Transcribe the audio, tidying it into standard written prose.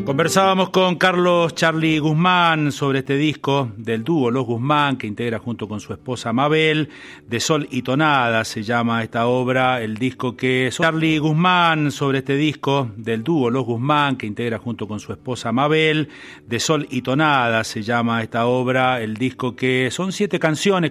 Conversábamos con Carlos Charly Guzmán sobre este disco del dúo Los Guzmán, que integra junto con su esposa Mabel, De Sol y Tonada se llama esta obra, el disco que... Charly Guzmán sobre este disco del dúo Los Guzmán, que integra junto con su esposa Mabel, De Sol y Tonada se llama esta obra, el disco que son 7 canciones